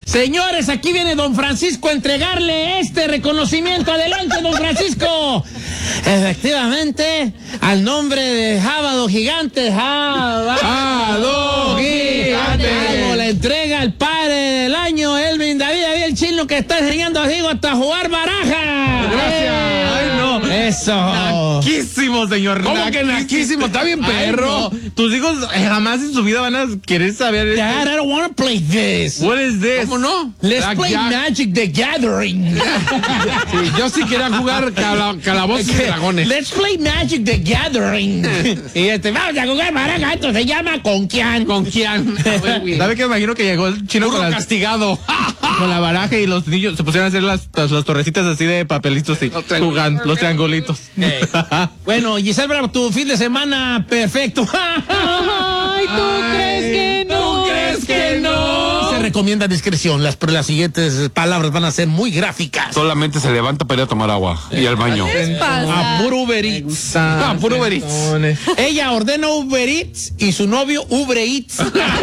Señores, aquí viene don Francisco a entregarle este reconocimiento. Adelante, don Francisco. Efectivamente, al nombre de Sábado Gigante, Sábado Gigante, la entrega al padre del año, Elvin David el chino, que está enseñando hasta jugar baraja. Gracias. Ay, no. Eso. Naquísimo, señor. ¿Cómo que naquísimo? Está bien perro. No. Tus hijos jamás en su vida van a querer saber. Dad, I don't want to play this. What is this? ¿Cómo no? Let's play Magic the Gathering. Sí, yo sí quería jugar calabozos y dragones. Let's play Magic the Gathering. Y vamos a jugar baraja. Esto se llama Conquian. Conquian. ¿Sabe qué? Me imagino que llegó el chino Puro castigado. con la baraja y los niños se pusieron a hacer las torrecitas así de papelitos y jugando los triangulitos. Bueno, Giselle Bravo, tu fin de semana perfecto. Ay, ¿tú crees que no? ¿Tú crees que no? Se recomienda discreción. Las siguientes palabras van a ser muy gráficas. Solamente se levanta para ir a tomar agua y al baño. ¿Qué les pasa? A puro Uber Eats. Puro Uber Eats. Ella ordena Uber Eats y su novio Uber Eats.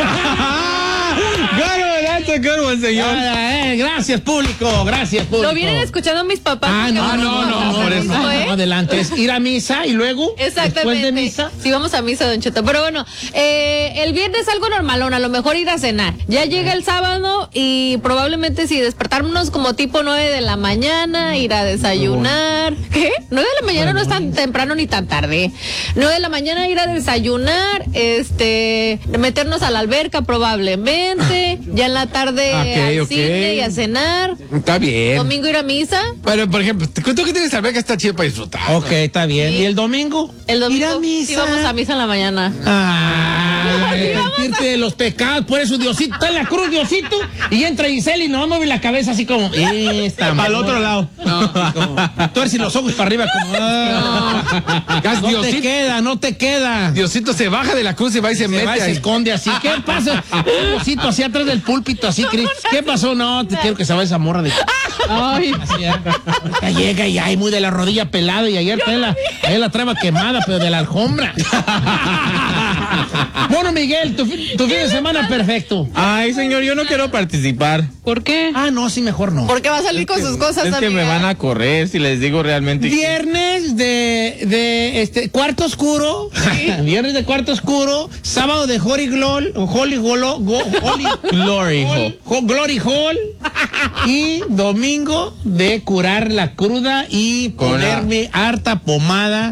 That's a good one, señor. Gracias, público. Gracias, público. Lo vienen escuchando mis papás. No, por eso. No, adelante. Es ir a misa y luego. Exactamente. Después de misa. Sí, vamos a misa, don Cheto. Pero bueno, el viernes algo normalón, a lo mejor ir a cenar. Ya llega el sábado y probablemente si despertarnos como tipo 9 de la mañana, ir a desayunar. ¿Qué? 9 de la mañana no es tan temprano ni tan tarde. 9 de la mañana ir a desayunar, meternos a la alberca probablemente. Ya en la tarde al cine y a cenar. Está bien. Domingo ir a misa. Pero, por ejemplo, te cuento que tienes que saber que está chido para disfrutar. Ok, está bien. Sí. ¿Y el domingo? El domingo ir a misa. sí vamos a misa en la mañana. Arrepentirte de los pecados. Por eso Diosito está en la cruz, Diosito. Y entra Giselle y no mueve la cabeza así como. Al otro lado. Tuerce los ojos para arriba como. No te queda. Diosito se baja de la cruz y va y se mete Va y se ahí. esconde así. ¿Qué pasa? Diosito así atrás del púlpito, así, Cris. ¿Qué pasó? No, te quiero que se vaya esa morra de. Ay. Así, ahorita llega y hay muy de la rodilla pelada y ayer la traba quemada, pero de la alfombra. Bueno, Miguel, tu fin de semana perfecto. Ay, señor, yo no quiero participar. ¿Por qué? No, sí, mejor no. Porque va a salir con sus cosas Es que también. me van a correr si les digo realmente. Viernes de cuarto oscuro. Viernes de cuarto oscuro. Sábado de Glory Hall. Y domingo de curar la cruda y ponerme harta pomada.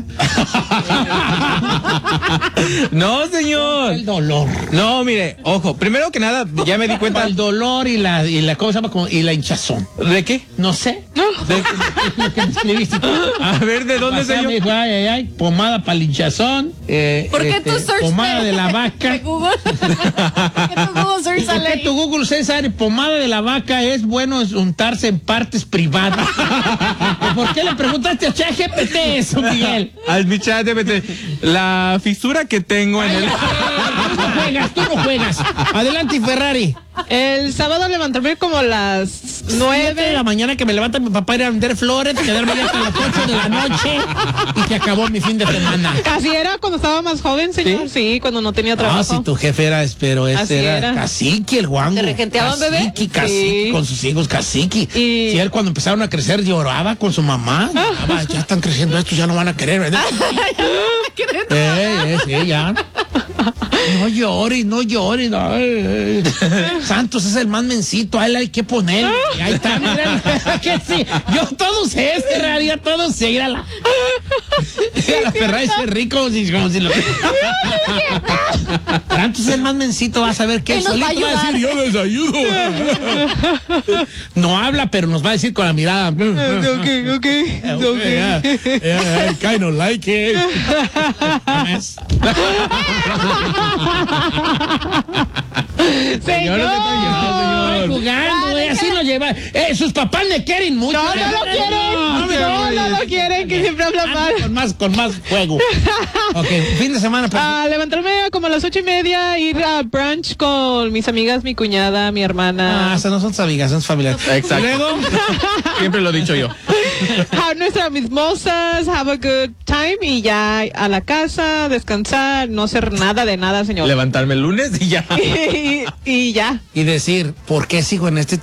No, señor. El dolor. No, mire, ojo, primero que nada, ya me di cuenta. El dolor y la ¿cómo se llama? Y la hinchazón. ¿De qué? No sé. Lo que me escribiste. A ver, ¿de dónde se soy yo? dijo, ay, pomada para el hinchazón. ¿Por qué tu search pomada de la vaca? de Google? ¿Por qué tu Google search sale ahí? Tu Google César, pomada de la vaca es bueno untarse en partes privadas. ¿Por qué le preguntaste a ChatGPT eso, Miguel? Al mi chat de la fisura que tengo en el. Tú no juegas. Adelante, Ferrari. El sábado levantarme como a las 9 de la mañana, que me levanta mi papá, ir a vender flores, quedarme ahí hasta las 8 de la noche y que acabó mi fin de semana. Así era cuando estaba más joven, señor. Sí, cuando no tenía trabajo. Si tu jefe era, pero Así era cacique, el guango. ¿Te regenteaban, bebé? Cacique, Sí. con sus hijos, cacique. Y- Si él cuando empezaron a crecer lloraba con su mamá. Lloraba, ya están creciendo estos, ya no van a querer, ¿verdad? Sí, ya. No llores. No. Santos es el más mencito, a él hay que poner. Y ahí está, mira, que sí. Yo todo sé, Ferrari, todo sé. Mírala. La Ferrari es rico, como si lo. Santos es el más mencito, vas a ver que Él él nos va a solito va a decir, ayudar. yo les ayudo. No habla, pero nos va a decir con la mirada. Ok. Yeah, I kind of like it. Señor. Estoy jugando, así lo lleva. Sus papás le quieren mucho. No lo quieren. No lo quieren, que siempre habla mal. Con más juego. Ok, fin de semana. Levantarme como a las 8:30, ir a brunch con mis amigas, mi cuñada, mi hermana. Esas no son amigas, son familiares. Exacto. Luego, Siempre lo he dicho yo. Nuestras mismosas, have a good time y ya a la casa, descansar, no hacer nada de nada, señor. Levantarme el lunes y ya. y ya. y decir, ¿por qué sigo en este